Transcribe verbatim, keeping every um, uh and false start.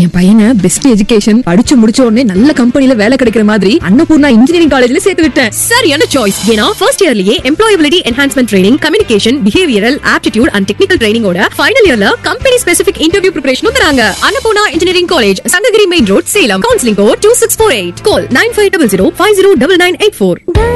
என் பையனை best education படிச்சு முடிச்ச உடனே நல்ல கம்பெனில வேலை கிடைக்கிற மாதிரி அன்னபூர்ணா இன்ஜினியரிங் காலேஜ்ல சேர்த்து விட்டேன். சரியான சாய்ஸ். ஏன்னா first இயர்லயே employability enhancement training, communication, behavioural, aptitude and technical ட்ரைனிங்கோட final இயர்ல கம்பெனி ஸ்பெசிபிக் இன்டர்வியூ ப்ரிப்பரேஷனும் தராங்க. Annapurna engineering college, Sankagiri main road, Salem. Counselling code two six four eight. Call nine five zero zero five zero nine nine eight four.